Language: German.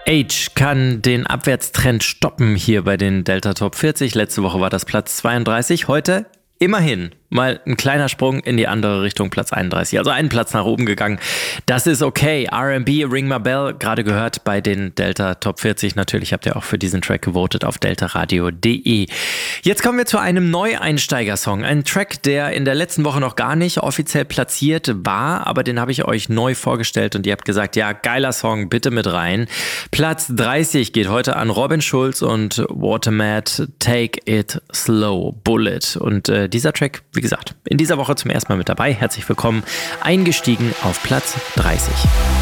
Age kann den Abwärtstrend stoppen hier bei den Delta Top 40. Letzte Woche war das Platz 32, heute immerhin mal ein kleiner Sprung in die andere Richtung, Platz 31. Also einen Platz nach oben gegangen. Das ist okay. R&B, Ring My Bell, gerade gehört bei den Delta Top 40. Natürlich habt ihr auch für diesen Track gewotet auf deltaradio.de. Jetzt kommen wir zu einem Neueinsteiger-Song. Ein Track, der in der letzten Woche noch gar nicht offiziell platziert war, aber den habe ich euch neu vorgestellt und ihr habt gesagt, ja, geiler Song, bitte mit rein. Platz 30 geht heute an Robin Schulz und Watermat, Take It Slow, Bullet. Und dieser Track, wie gesagt, in dieser Woche zum ersten Mal mit dabei. Herzlich willkommen, eingestiegen auf Platz 30.